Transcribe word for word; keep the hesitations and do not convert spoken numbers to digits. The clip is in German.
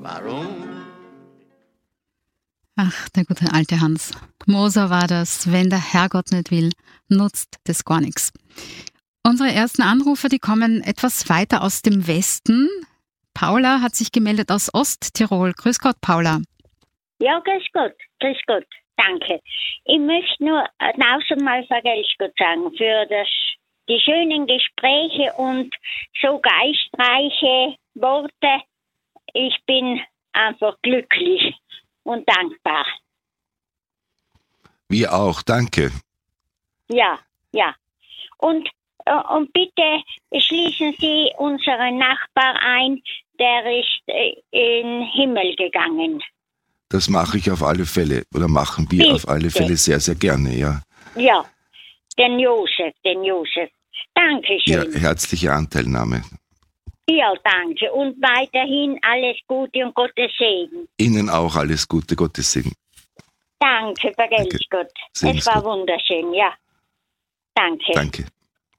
Warum? Ach, der gute alte Hans. Moser war das, wenn der Herrgott nicht will, nutzt das gar nichts. Unsere ersten Anrufer, die kommen etwas weiter aus dem Westen. Paula hat sich gemeldet aus Osttirol. Grüß Gott, Paula. Ja, grüß Gott, grüß Gott, danke. Ich möchte nur tausendmal vergelt's Gott sagen für das, die schönen Gespräche und so geistreiche Worte. Ich bin einfach glücklich und dankbar. Wir auch, danke. Ja, ja. Und, äh, und bitte schließen Sie unseren Nachbar ein, der ist äh, in den Himmel gegangen. Das mache ich auf alle Fälle, oder machen wir Bitte. auf alle Fälle sehr, sehr gerne, ja. Ja, den Josef, den Josef. Dankeschön. Ja, herzliche Anteilnahme. Ja, danke. Und weiterhin alles Gute und Gottes Segen. Ihnen auch alles Gute, Gottes Segen. Danke, vergelt's Danke. Gott. Segen's Es war Gott. wunderschön, ja. Danke. Danke.